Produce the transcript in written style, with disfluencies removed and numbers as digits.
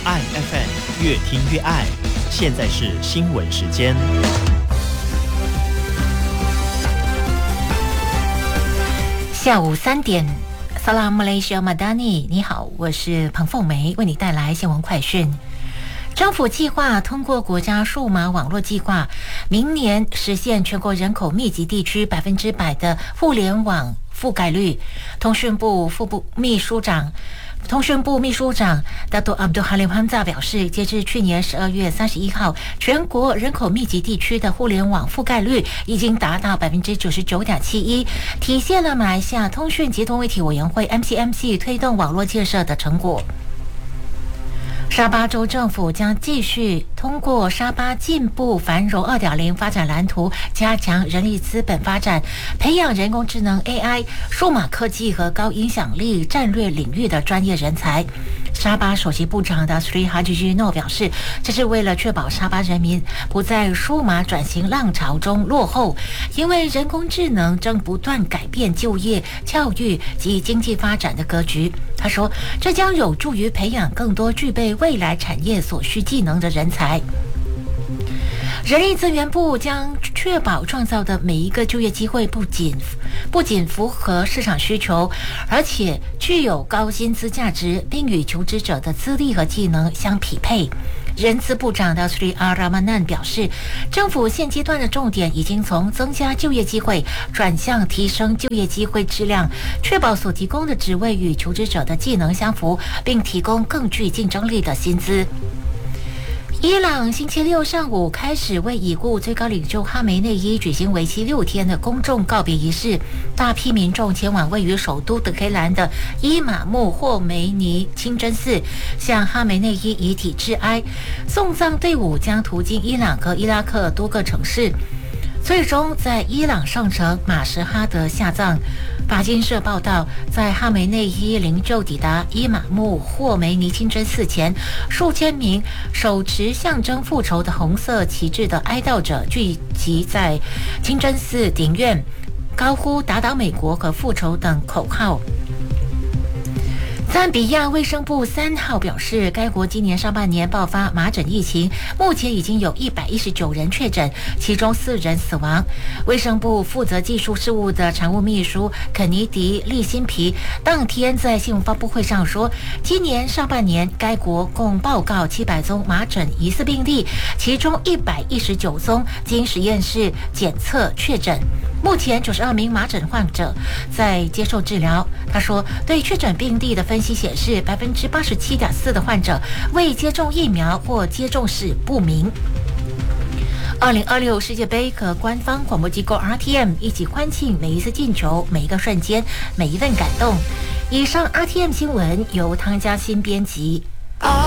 爱 FM， 越听越爱。现在是新闻时间。 下午3点，萨拉姆雷西奥马达尼，你好，我是彭凤梅，为你带来新闻快讯。政府计划通过国家数码网络计划，明年实现全国人口密集地区100%的互联网覆盖率。通讯部秘书长Dato' Abdul Halim Hamzah 表示，截至去年12月31号，全国人口密集地区的互联网覆盖率已经达到 99.71%， 体现了马来西亚通讯及通媒体委员会 MCMC 推动网络建设的成果。沙巴州政府将继续通过沙巴进步繁荣 2.0 发展蓝图，加强人力资本发展，培养人工智能 AI、数码科技和高影响力战略领域的专业人才。沙巴首席部长的 Sri Haji Juno 表示，这是为了确保沙巴人民不在数码转型浪潮中落后，因为人工智能正不断改变就业、教育及经济发展的格局。他说，这将有助于培养更多具备未来产业所需技能的人才。人力资源部将确保创造的每一个就业机会不仅符合市场需求，而且具有高薪资价值，并与求职者的资历和技能相匹配。人资部长的 Sri Aramanan 表示，政府现阶段的重点已经从增加就业机会转向提升就业机会质量，确保所提供的职位与求职者的技能相符，并提供更具竞争力的薪资。伊朗星期六上午开始为已故最高领袖哈梅内伊举行为期6天的公众告别仪式，大批民众前往位于首都德黑兰的伊玛目霍梅尼清真寺，向哈梅内伊遗体致哀。送葬队伍将途经伊朗和伊拉克多个城市，最终在伊朗圣城马什哈德下葬。法新社报道，在哈梅内伊灵柩抵达伊玛目霍梅尼清真寺前，数千名手持象征复仇的红色旗帜的哀悼者聚集在清真寺顶院，高呼打倒美国和复仇等口号。赞比亚卫生部3号表示，该国今年上半年爆发麻疹疫情，目前已经有119人确诊，其中4人死亡。卫生部负责技术事务的常务秘书肯尼迪·利辛皮当天在新闻发布会上说，今年上半年该国共报告700宗麻疹疑似病例，其中119宗经实验室检测确诊。目前92名麻疹患者在接受治疗。他说，对确诊病例的分析显示，87.4%的患者未接种疫苗或接种史不明。2026世界杯和官方广播机构 RTM 一起欢庆每一次进球、每一个瞬间、每一份感动。以上 RTM 新闻由汤嘉欣编辑。